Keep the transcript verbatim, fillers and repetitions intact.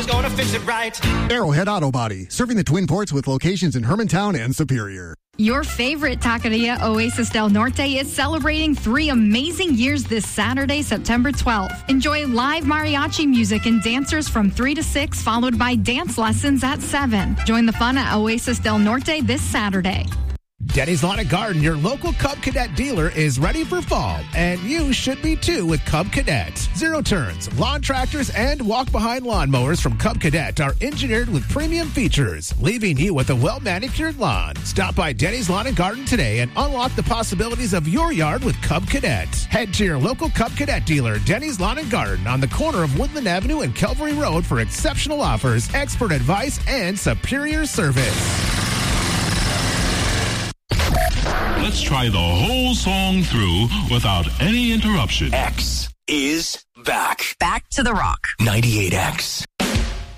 is gonna fix it right. Arrowhead Auto Body, serving the Twin Ports with locations in Hermantown and Superior. Your favorite taqueria, Oasis del Norte, is celebrating three amazing years this Saturday, September twelfth. Enjoy live mariachi music and dancers from three to six, followed by dance lessons at seven. Join the fun at Oasis del Norte this Saturday. Denny's Lawn and Garden, your local Cub Cadet dealer, is ready for fall, and you should be too with Cub Cadet. Zero turns, lawn tractors, and walk-behind lawnmowers from Cub Cadet are engineered with premium features, leaving you with a well-manicured lawn. Stop by Denny's Lawn and Garden today and unlock the possibilities of your yard with Cub Cadet. Head to your local Cub Cadet dealer, Denny's Lawn and Garden, on the corner of Woodland Avenue and Calvary Road for exceptional offers, expert advice, and superior service. Let's try the whole song through without any interruption. X is back. Back to the rock. ninety-eight X.